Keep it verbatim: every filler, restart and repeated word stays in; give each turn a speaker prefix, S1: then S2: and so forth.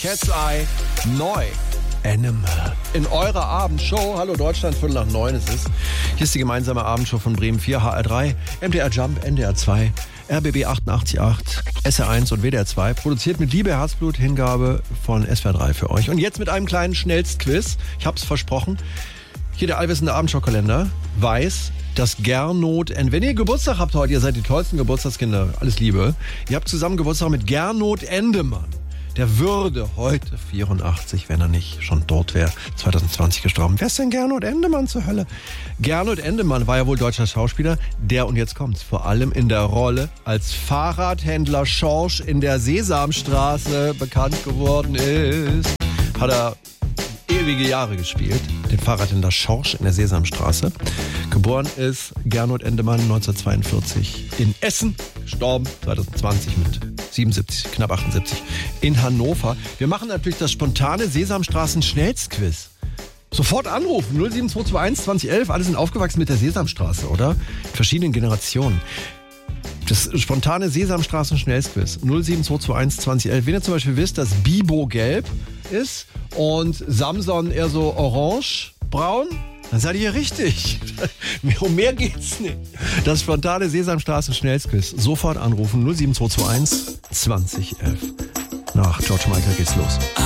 S1: Cat's Eye, neu. Animal. In eurer Abendshow. Hallo Deutschland, Viertel nach neun ist es. Hier ist die gemeinsame Abendshow von Bremen vier, H R drei, M D R Jump, N D R zwei, R B B achtundachtzig Komma acht, S R eins und W D R zwei. Produziert mit Liebe, Herzblut, Hingabe von S W R drei für euch. Und jetzt mit einem kleinen Schnellstquiz. Ich hab's versprochen. Hier der allwissende Abendshowkalender weiß, dass Gernot, wenn ihr Geburtstag habt heute, ihr seid die tollsten Geburtstagskinder, alles Liebe. Ihr habt zusammen Geburtstag mit Gernot Endemann. Der würde heute vierundachtzig, wenn er nicht schon dort wäre, zwanzig zwanzig gestorben. Wer ist denn Gernot Endemann zur Hölle? Gernot Endemann war ja wohl deutscher Schauspieler, der, und jetzt kommt's, vor allem in der Rolle als Fahrradhändler Schorsch in der Sesamstraße bekannt geworden ist. Hat er ewige Jahre gespielt, den Fahrradhändler Schorsch in der Sesamstraße. Geboren ist Gernot Endemann neunzehnhundertzweiundvierzig in Essen, gestorben zwanzig zwanzig mit siebenundsiebzig, knapp achtundsiebzig in Hannover. Wir machen natürlich das spontane Sesamstraßen-Schnellstquiz. Sofort anrufen, null sieben zwei zwei eins zwanzig elf, alle sind aufgewachsen mit der Sesamstraße, oder? In verschiedenen Generationen. Das spontane Sesamstraßen-Schnellstquiz, null sieben zwei zwei eins zwanzig elf. Wenn ihr zum Beispiel wisst, dass Bibo gelb ist und Samson eher so orange-braun, dann seid ihr richtig. Um mehr geht's nicht. Das spontane Sesamstraßen-Schnellstquiz. Sofort anrufen, null sieben zwei zwei eins zwanzig elf. Nach George Michael geht's los.